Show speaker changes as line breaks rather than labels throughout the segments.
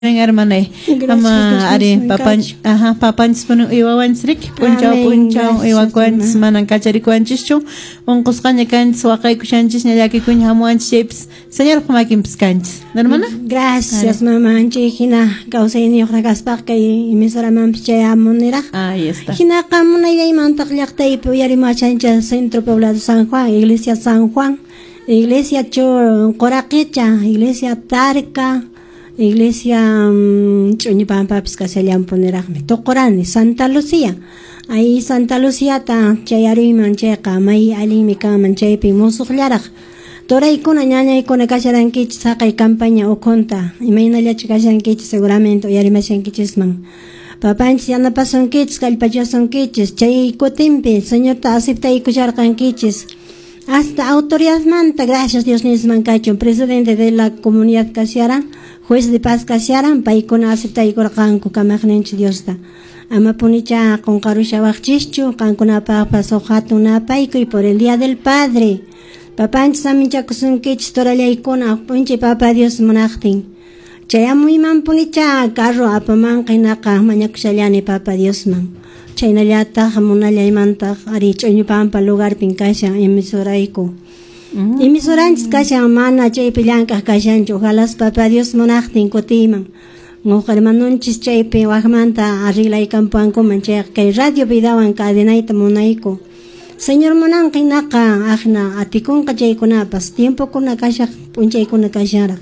Hermana, ama ari papanchis punu iwawanchrik punchaw iwakuanchis manan kacharikuanchischu unqusqaña kanchis waqaykushanchis ñallakikuña hamuanchis señor humakinpis kanchis hermana.
Gracias mamá hina kawsayniyuqra kaspaq kay emisaramanpis chayamuniraq.
Ahí está.
Hinaqa munayllaymantaq llaqtaypi uyarimachanchis Centro Poblado San Juan, Iglesia San Juan, Iglesia Qoraqicha, Iglesia Tarca, Iglesia Ch'uñipampas Casellan poneraqmi tuqurani Santa Lucía. Ahí Santa Lucía ta chayariyman chayqa may allinmi kanman chaypi musuqllaraq turaykuna ñañaykuna kasharankichis haqay campaña ukhunta imaynallachi kashankichis seguramente uyarimashankichisman papanchis yanapasunkichis kallpachasunkichis chay kutinpi señorta aceptaykusharqankichis hasta autoridad manta gracias Dios nisman kachun presidente de la comunidad kasharan juez de paz kasharan paykuna aceptaykurqanku kamaqninchis Diosta ama punicha qunqarushawaqchischu qankunapaqpas uqhatunapaykuy por el día del padre papanchis aminchakusunkichis torallaykuna punchi papa Dios munaqtin chayamuyman punicha carro apamanqa hinaqa mañakushallani papa Diosman chaynallataq munallaymantaq ari ch'uñupampa lugarpin kashan emisorayku emisoranchis kashan mana chaypi llank'aq kashanchu ojalas papa Dios munaqtin kutiyman nuqa hermanunchis chaypi waqmanta arreglaykampuankuman chay kay radio vidawan cadenayta munayku señor munanqa hinaqa aqna atikunqa chaykunapas tiempokuna kashaq p'unchaykuna kasharaq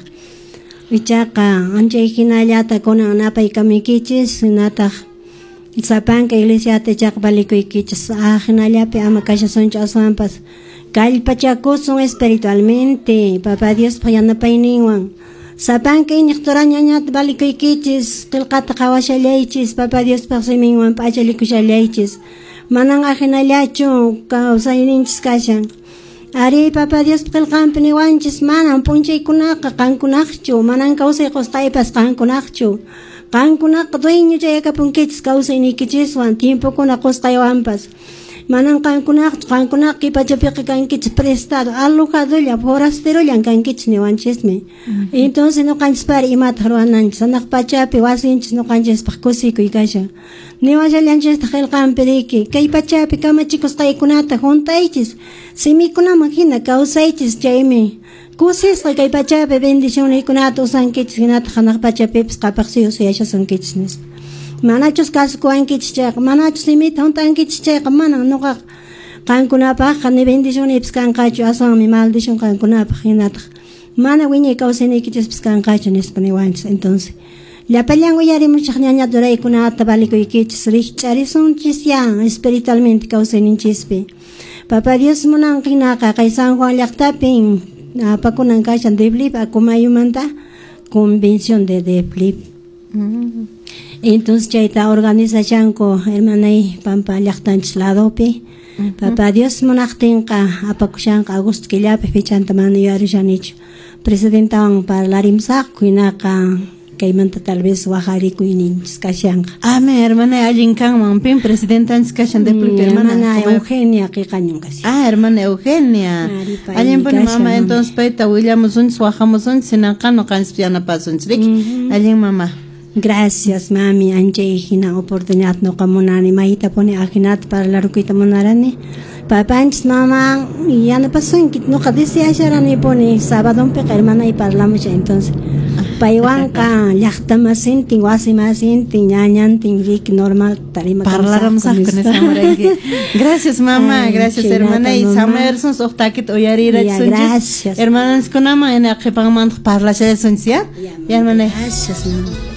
ichaqa anchay hinallata kunan napaykamiykichis hinataq sapanka iglesiata chaqpalikuykichis hinallapi ama kashasunchu aswanpas kallpachakusun espiritualmente papa Dios yanapayninwan sapanka iñiqtura ñañata balikuykichis qillqata qawashallaychis papa Dios paqsiminwan p'achalikushallaychis manan ajinallachu kawsayninchis kashan ari papa Dios qillqanpi niwanchis manan punchaykunaqa qankunaqchu manan kawsay qusqaypas qankunaqchu qankunaqa dueño chayakapunkichis kawsayniykichiswan tiempokuna qusqaywanpas manan qankunaq kipachapiqa kankichis prestado alojadolla forasterolla kankichis niwanchismi entonces nuqanchis pari imata ruwananchis sanaq pachapi wasinchis nuqanchispaq kusikuy kashan niwashallanchista qillqanpi riki kay pachapi kamachikusqaykunata juntaychis simikunaman hina kawsaychis chaymi kusisqa kay pachapi bendicionaykunata usankichis hinata hanaq pachapipis qapaqsiyus yashasunkichis nispa manachus kasukuwankichis chayqa manachus simita juntankichis chayqa manan nuqaqa qankunapaqqa ni bendicionipis kanqachu aswanmi maldición qankunapaq hinataq mana wiñay kawsayniykichispis kanqachu nispa niwanchis entonces llapallan uyarimuchaq ñañata uraykunata balikuykichis rikch'arisunchis ya espiritualmente kawsayninchispi papa Dios munanqa hinaqa kay San Juan llaqtapin apakunan kashan Deplip akumayumanta convención de Deplip entonces chayta organizashanku hermanay pampa llaqtanchis ladopi papa Dios munaqtinqa apakushanqa agosto killapi fichanta mana yuyarushanichu presidentawan parlarimsaqku hinaqa kaymanta tal vez wajarikuyninchis kashanqa
Amén hermana allin kanman pin presidentanchis kashan Deplip
hermana Eugenia qiqañun kasi
hermana Eugenia allin puni mama entonces payta willamusunchis wajamusunchis hinanqa nuqanchis yanapasunchis riki allin mama.
Gracias mami anjay hina oportunidad nuqa munani mayta puni ajinata parlarukuyta munarani papanchis mama yanapasunki nuqa deseasharani puni sabadonpiqa hermanay parlamusha entonces paywanqa llaqtamasintin wasimasintin ñañantin riki normal tarima
parlaramsaqku nisamuranki gracias mama gracias hermana y samersun suqtakit uyarirasunchis hermanas kunama ena qipanmantaq parlashaysunchis ya hermana
gracias mama